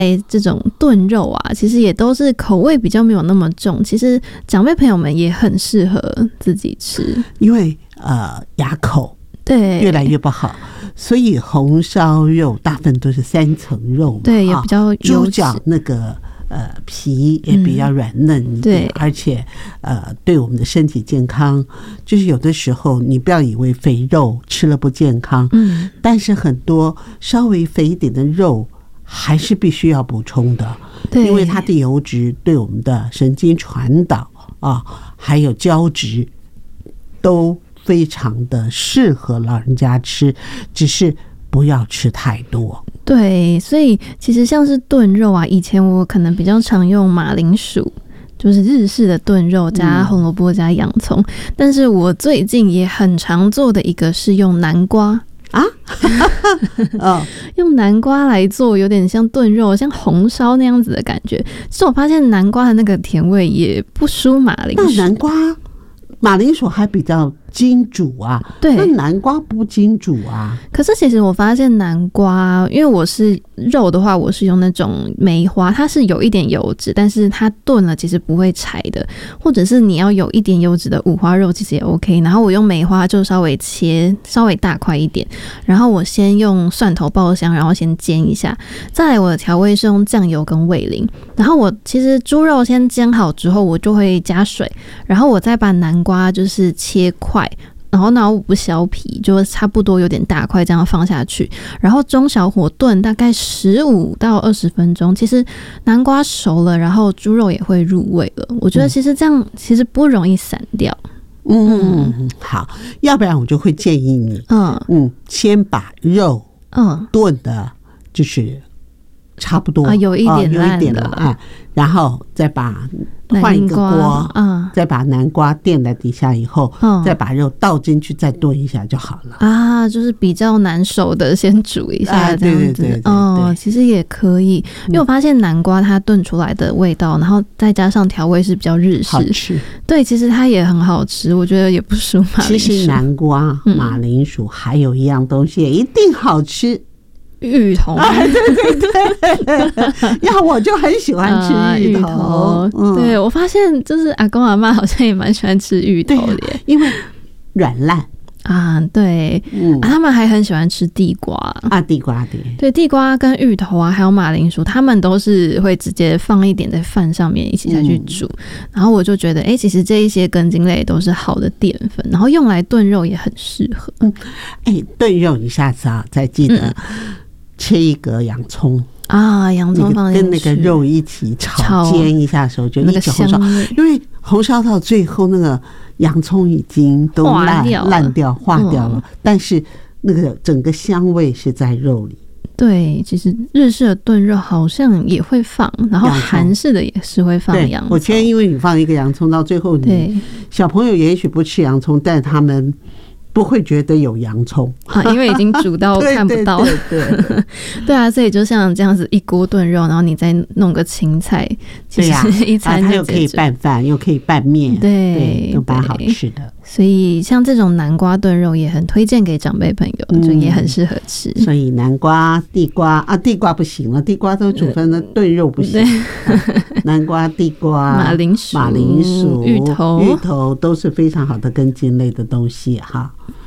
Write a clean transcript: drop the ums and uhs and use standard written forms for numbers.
这种炖肉啊，其实也都是口味比较没有那么重，其实长辈朋友们也很适合自己吃， 因为牙口对越来越不好，所以红烧肉大部分都是3层肉嘛， 对，也比较猪脚那个皮也比较软嫩一点， 对， 而且对我们的身体健康，就是有的时候你不要以为肥肉吃了不健康，但是很多稍微肥一点的肉还是必须要补充的，因为它的油脂对我们的神经传导啊，还有胶质都非常的适合老人家吃，只是不要吃太多。 对，所以其实像是炖肉啊，以前我可能比较常用马铃薯，就是日式的炖肉加红萝卜加洋葱，但是我最近也很常做的一个是用南瓜啊， 用南瓜来做，有点像炖肉，像红烧那样子的感觉。其实我发现南瓜的那个甜味也不输马铃薯。 那马铃薯还比较经煮啊， 对， 那南瓜不经煮啊。 可是其实我发现南瓜，因为我是肉的话，我是用那种梅花，它是有一点油脂，但是它炖了其实不会柴的，或者是你要有一点油脂的五花肉其实也 OK。然后我用梅花就稍微切稍微大块一点，然后我先用蒜头爆香，然后先煎一下，再来我的调味是用酱油跟味淋，然后我其实猪肉先煎好之后，我就会加水，然后我再把南瓜就是切块。然后呢，我不削皮，就差不多有点大块，这样放下去，然后中小火炖大概15到20分钟。其实南瓜熟了，然后猪肉也会入味了。我觉得其实这样其实不容易散掉。 好，要不然我就会建议你，先把肉炖的，就是差不多有一点了， 然后再把换一个锅，再把南瓜垫在底下以后，再把肉倒进去，再炖一下就好了啊。就是比较难熟的先煮一下，这样子其实也可以，因为我发现南瓜它炖出来的味道，然后再加上调味是比较日式， 好吃。对， 其实它也很好吃，我觉得也不输马铃薯。 其实南瓜、马铃薯还有一样东西也一定好吃。 芋头， 对，要我就很喜欢吃芋头。 对，我发现就是阿公阿嬷好像也蛮喜欢吃芋头的耶， 因为软烂啊。对，他们还很喜欢吃地瓜啊，地瓜对，地瓜跟芋头啊，还有马铃薯，他们都是会直接放一点在饭上面一起下去煮。然后我就觉得，其实这一些根茎类都是好的淀粉，然后用来炖肉也很适合。 炖肉你下次再记得。切一格洋葱啊，洋葱放进去跟那个肉一起煎一下的时候，就一起红烧，因为红烧到最后那个洋葱已经都烂掉、化掉了，但是那个整个香味是在肉里。 对，其实日式的炖肉好像也会放，然后韩式的也是会放洋葱。 我觉得因为你放一个洋葱到最后，小朋友也许不吃洋葱，但他们不会觉得有洋葱因为已经煮到看不到了。对啊，所以就像这样子一锅炖肉，然后你再弄个青菜，其实一餐它又可以拌饭，又可以拌面，对，都蛮好吃的。 所以像这种南瓜炖肉也很推荐给长辈朋友，就也很适合吃。 所以南瓜、地瓜地瓜不行了，地瓜都煮成了炖肉不行。南瓜、地瓜、 马铃薯、 芋头都是非常好的根茎类的东西哈。